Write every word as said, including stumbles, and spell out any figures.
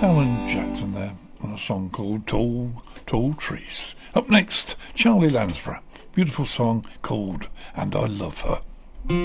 Alan Jackson there on a song called Tall, Tall Trees. Up next, Charlie Lansborough. Beautiful song called And I Love Her.